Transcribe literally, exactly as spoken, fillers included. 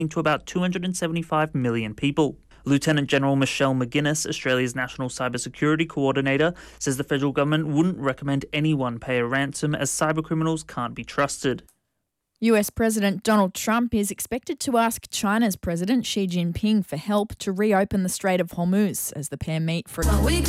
to about two hundred seventy-five million people. Lieutenant General Michelle McGuinness, Australia's National Cybersecurity Coordinator, says the federal government wouldn't recommend anyone pay a ransom as cybercriminals can't be trusted. U S President Donald Trump is expected to ask China's President Xi Jinping for help to reopen the Strait of Hormuz as the pair meet for a